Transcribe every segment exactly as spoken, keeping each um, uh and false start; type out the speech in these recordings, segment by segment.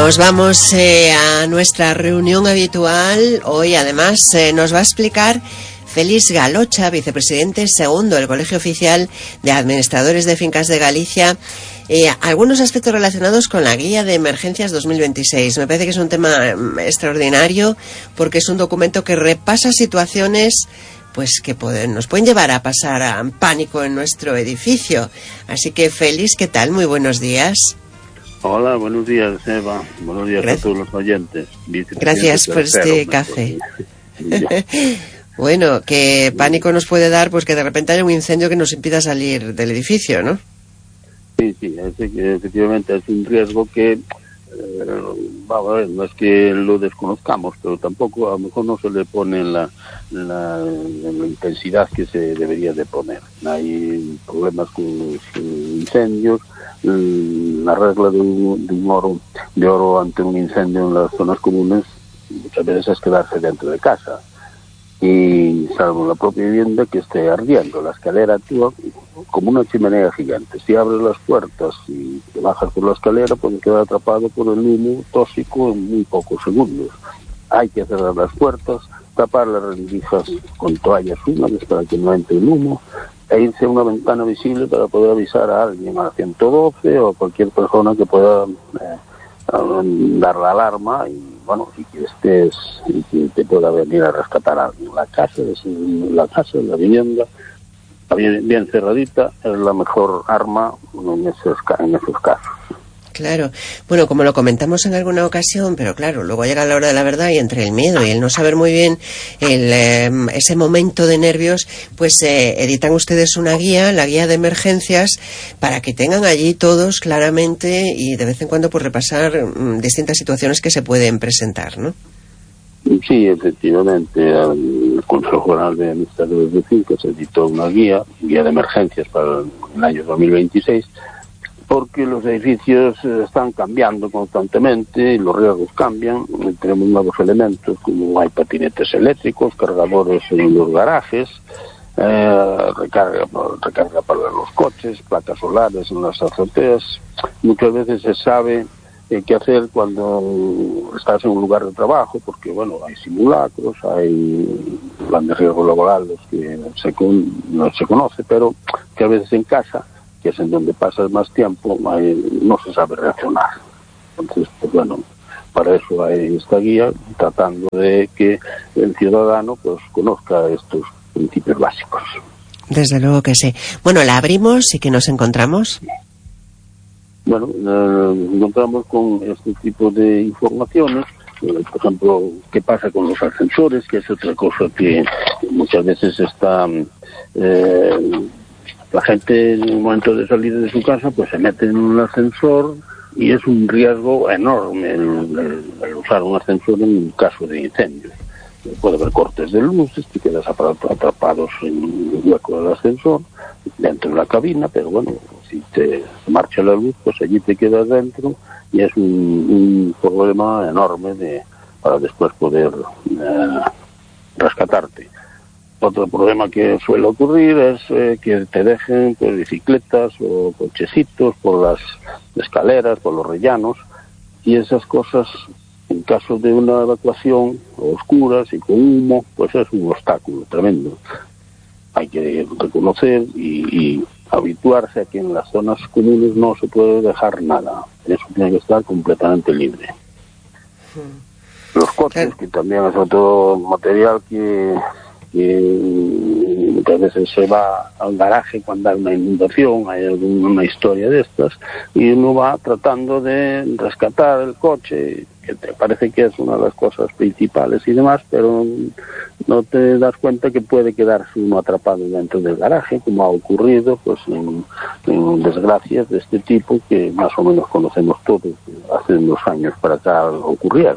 Nos vamos eh, a nuestra reunión habitual. Hoy además eh, nos va a explicar Félix Galocha, vicepresidente segundo del Colegio Oficial de Administradores de Fincas de Galicia, eh, algunos aspectos relacionados con la Guía de Emergencias dos mil veintiséis. Me parece que es un tema extraordinario porque es un documento que repasa situaciones pues que pueden, nos pueden llevar a pasar a pánico en nuestro edificio. Así que Félix, ¿qué tal? Muy buenos días. Hola, buenos días, Eva. Buenos días Gracias. a todos los oyentes. Gracias por este café. Bueno, ¿qué pánico nos puede dar? Pues que de repente haya un incendio que nos impida salir del edificio, ¿no? Sí, sí, es que efectivamente es un riesgo que, eh, vamos a ver, no es que lo desconozcamos, pero tampoco a lo mejor no se le pone la, la, la intensidad que se debería de poner. Hay problemas con los incendios, la regla de un, de un oro de oro ante un incendio en las zonas comunes muchas veces es quedarse dentro de casa. Y salvo la propia vivienda que esté ardiendo, la escalera actúa como una chimenea gigante. Si abres las puertas y te bajas por la escalera, puedes quedar atrapado por el humo tóxico en muy pocos segundos. Hay que cerrar las puertas, tapar las rendijas con toallas húmedas para que no entre el humo, e irse a una ventana visible para poder avisar a alguien, a ciento doce o a cualquier persona que pueda eh, dar la alarma y bueno, y que estés y que te pueda venir a rescatar a alguien. La casa, es, la casa, la vivienda, bien, bien cerradita, es la mejor arma en esos, en esos casos. Claro, bueno, como lo comentamos en alguna ocasión, pero claro, luego llega la hora de la verdad y entre el miedo y el no saber muy bien el, eh, ese momento de nervios, pues eh, editan ustedes una guía, la guía de emergencias, para que tengan allí todos claramente y de vez en cuando pues repasar mm, distintas situaciones que se pueden presentar, ¿no? Sí, efectivamente, el Consejo General de Administradores de Fincas editó una guía, guía de emergencias para el año dos mil veintiséis, porque los edificios están cambiando constantemente y los riesgos cambian. Tenemos nuevos elementos como hay patinetes eléctricos, cargadores en los garajes, eh, recarga, recarga para los coches, placas solares en las azoteas. Muchas veces se sabe eh, qué hacer cuando estás en un lugar de trabajo, porque bueno, hay simulacros, hay plan de riesgo laboral los que se con, no se conoce, pero que a veces en casa, que es en donde pasas más tiempo, no se sabe reaccionar. Entonces, pues bueno, para eso hay esta guía, tratando de que el ciudadano pues conozca estos principios básicos. Desde luego que sí. Bueno, la abrimos y que nos encontramos. Bueno, eh, encontramos con este tipo de informaciones, eh, por ejemplo, qué pasa con los ascensores, que es otra cosa que muchas veces está... Eh, La gente en el momento de salir de su casa pues se mete en un ascensor y es un riesgo enorme el, el, el usar un ascensor en caso de incendios. Puede haber cortes de luces, te quedas atrapados en el hueco del ascensor, dentro de la cabina, pero bueno, si te marcha la luz, pues allí te quedas dentro y es un, un problema enorme de, para después poder eh, rescatarte. Otro problema que suele ocurrir es eh, que te dejen pues, bicicletas o cochecitos por las escaleras, por los rellanos, y esas cosas, en caso de una evacuación oscuras y con humo, pues es un obstáculo tremendo. Hay que reconocer y, y habituarse a que en las zonas comunes no se puede dejar nada. Eso tiene que estar completamente libre. Los coches, que también es otro material que... que muchas veces se va al garaje cuando hay una inundación, hay alguna historia de estas, y uno va tratando de rescatar el coche, que te parece que es una de las cosas principales y demás, pero no te das cuenta que puede quedarse uno atrapado dentro del garaje, como ha ocurrido pues en, en desgracias de este tipo que más o menos conocemos todos, hace unos años para acá ocurrieron.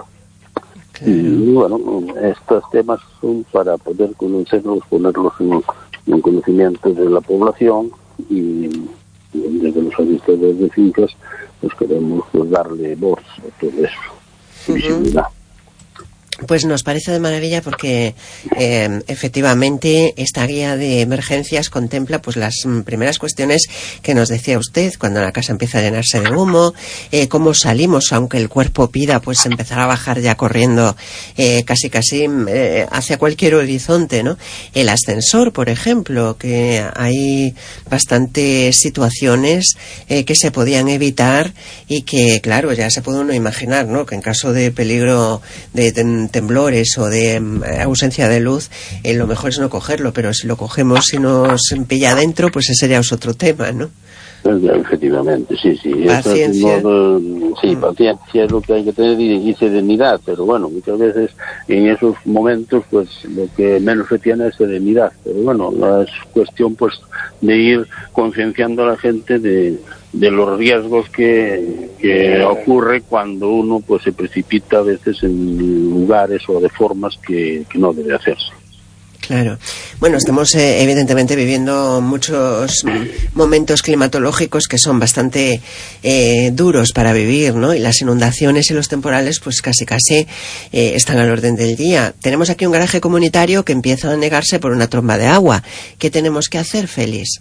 Y bueno, estos temas son para poder conocerlos, ponerlos en, en conocimiento de la población y, y desde los administradores de fincas pues queremos pues, darle voz a todo eso, visibilidad. Pues nos parece de maravilla porque eh, efectivamente esta guía de emergencias contempla pues las mm, primeras cuestiones que nos decía usted, cuando la casa empieza a llenarse de humo, eh, cómo salimos, aunque el cuerpo pida, pues empezar a bajar ya corriendo eh, casi casi eh, hacia cualquier horizonte, ¿no? El ascensor, por ejemplo, que hay bastantes situaciones eh, que se podían evitar y que, claro, ya se puede uno imaginar, ¿no? Que en caso de peligro de, de temblores o de um, ausencia de luz, eh, lo mejor es no cogerlo, pero si lo cogemos y nos pilla adentro, pues ese ya es otro tema, ¿no? Efectivamente, sí, sí. Paciencia. Es modo, sí, mm. paciencia es lo que hay que tener y, y serenidad, pero bueno, muchas veces en esos momentos pues lo que menos se tiene es serenidad, pero bueno, es cuestión pues de ir concienciando a la gente de, de los riesgos que, que ocurre cuando uno pues se precipita a veces en lugares o de formas que, que no debe hacerse. Claro. Bueno, estamos eh, evidentemente viviendo muchos momentos climatológicos que son bastante eh, duros para vivir, ¿no? Y las inundaciones y los temporales pues casi casi eh, están al orden del día. Tenemos aquí un garaje comunitario que empieza a negarse por una tromba de agua. ¿Qué tenemos que hacer, Félix?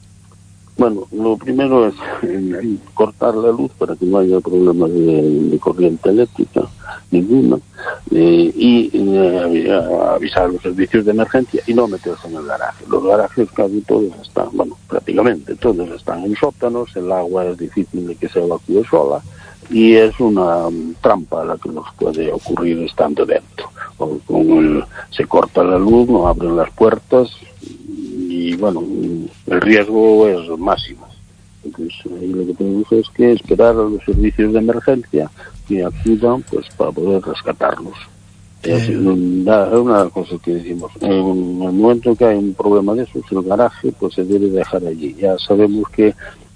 Bueno, lo primero es eh, cortar la luz para que no haya problemas de, de corriente eléctrica, ninguna, eh, y eh, avisar a los servicios de emergencia y no meterse en el garaje. Los garajes casi todos están, bueno, prácticamente todos están en sótanos, el agua es difícil de que se evacúe sola y es una um, trampa a la que nos puede ocurrir estando dentro. O con el, se corta la luz, no abren las puertas, y bueno, el riesgo es máximo. Entonces ahí lo que tenemos es que esperar a los servicios de emergencia que acudan pues para poder rescatarlos. Es una, una cosa que decimos, en el momento que hay un problema de eso, el garaje pues se debe dejar allí. Ya sabemos que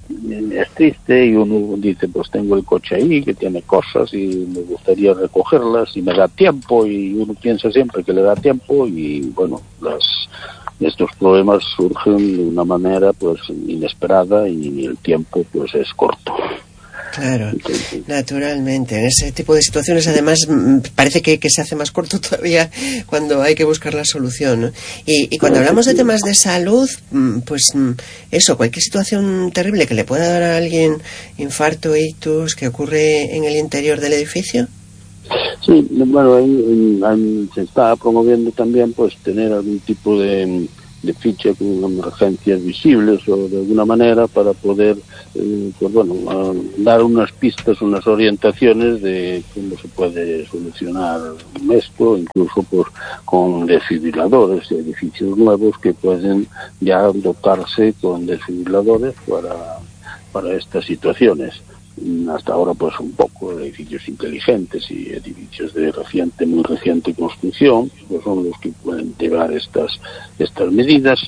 es triste y uno dice pues tengo el coche ahí que tiene cosas y me gustaría recogerlas y me da tiempo, y uno piensa siempre que le da tiempo y bueno, las estos problemas surgen de una manera pues inesperada y el tiempo pues es corto. Claro, entonces, naturalmente. En ese tipo de situaciones, además, parece que, que se hace más corto todavía cuando hay que buscar la solución, ¿no? Y, y cuando hablamos de temas de salud, pues eso, cualquier situación terrible que le pueda dar a alguien, infarto, ictus, que ocurre en el interior del edificio. Sí, bueno, ahí, ahí se está promoviendo también pues tener algún tipo de, de ficha con emergencias visibles o de alguna manera para poder eh, pues bueno, dar unas pistas, unas orientaciones de cómo se puede solucionar esto, incluso pues con desfibriladores, edificios nuevos que pueden ya dotarse con desfibriladores para, para estas situaciones. Hasta ahora pues un poco edificios inteligentes y edificios de reciente, muy reciente construcción, pues son los que pueden llevar estas estas medidas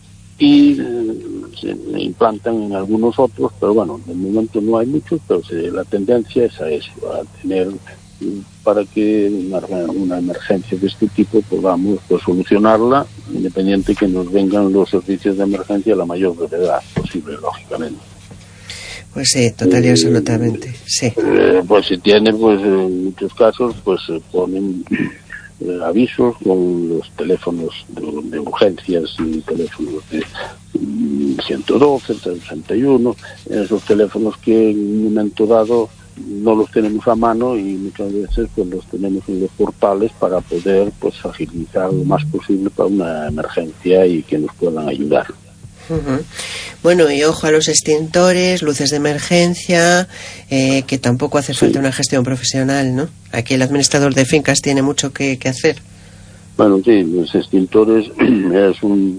y eh, se implantan en algunos otros, pero bueno, de momento no hay muchos, pero se, la tendencia es a eso, a tener para que una, una emergencia de este tipo podamos pues solucionarla, independiente que nos vengan los servicios de emergencia a la mayor brevedad posible, lógicamente. Pues sí, total y absolutamente, sí. Eh, pues si tiene, pues en muchos casos, pues se ponen eh, avisos con los teléfonos de, de urgencias y teléfonos de mm, ciento doce, sesenta y uno, esos teléfonos que en un momento dado no los tenemos a mano y muchas veces pues los tenemos en los portales para poder pues agilizar lo más posible para una emergencia y que nos puedan ayudar. Uh-huh. Bueno, y ojo a los extintores, luces de emergencia, eh, que tampoco hace falta sí. una gestión profesional, ¿no? Aquí el administrador de fincas tiene mucho que, que hacer. Bueno, sí, los extintores es un,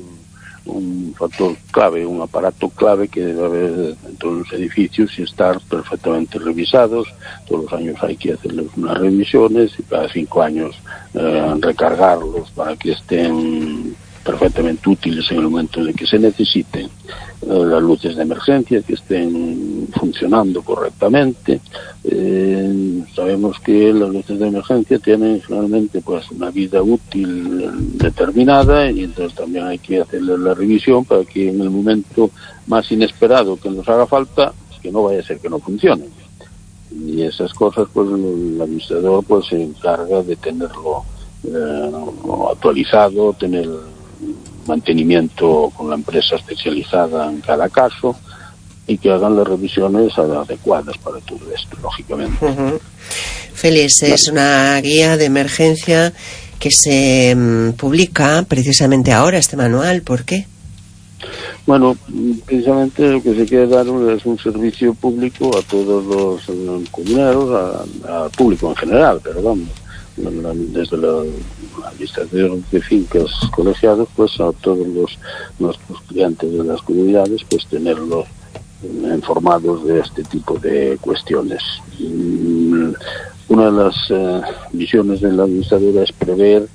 un factor clave, un aparato clave que debe haber en todos los edificios y estar perfectamente revisados. Todos los años hay que hacerles unas revisiones y cada cinco años eh, recargarlos para que estén perfectamente útiles en el momento de que se necesiten, eh, las luces de emergencia que estén funcionando correctamente. Eh, sabemos que las luces de emergencia tienen generalmente pues una vida útil determinada y entonces también hay que hacerle la revisión para que en el momento más inesperado que nos haga falta, pues que no vaya a ser que no funcionen. y esas cosas pues el administrador pues se encarga de tenerlo eh, actualizado, tener mantenimiento con la empresa especializada en cada caso y que hagan las revisiones adecuadas para todo esto, lógicamente. Uh-huh. Félix, claro. Es una guía de emergencia que se um, publica precisamente ahora, este manual. ¿Por qué? Bueno, precisamente lo que se quiere dar es un servicio público a todos los um, comuneros, al público en general, pero vamos, desde la, la administración de fincas colegiados, pues a todos los nuestros clientes de las comunidades, pues tenerlos informados de este tipo de cuestiones. Una de las eh, misiones de la administradora es prever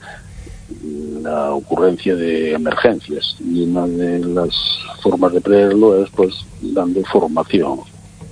la ocurrencia de emergencias, y una de las formas de preverlo es pues dando formación.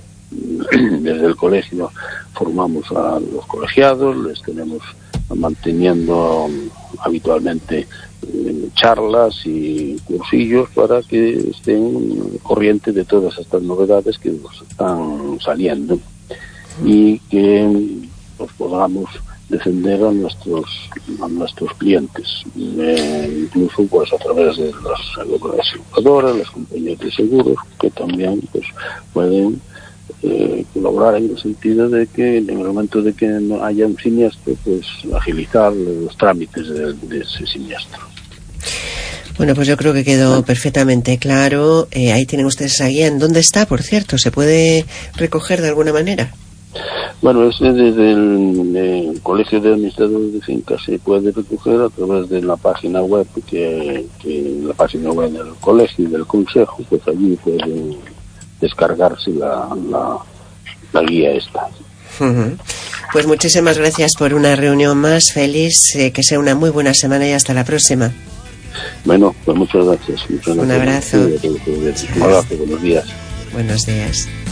Desde el colegio formamos a los colegiados, les tenemos manteniendo um, habitualmente eh, charlas y cursillos para que estén corrientes de todas estas novedades que nos están saliendo y que pues, podamos defender a nuestros a nuestros clientes, eh, incluso pues a través de las aseguradoras, las compañías de seguros, que también pues pueden eh, colaborar en el sentido de que en el momento de que no haya un siniestro, pues agilizar los trámites de, de ese siniestro. Bueno, pues yo creo que quedó perfectamente claro. Eh, ahí tienen ustedes esa guía. ¿En dónde está, por cierto? ¿Se puede recoger de alguna manera? Bueno, es desde el, el Colegio de Administradores de Fincas, se puede recoger a través de la página web, que, que la página web del colegio y del consejo, pues allí pueden descargarse la, la, la guía esta. Uh-huh. Pues muchísimas gracias por una reunión más, Félix, eh, que sea una muy buena semana y hasta la próxima. Bueno, pues muchas gracias. Muchas Un gracias. abrazo. Un abrazo, buenos días. Buenos días.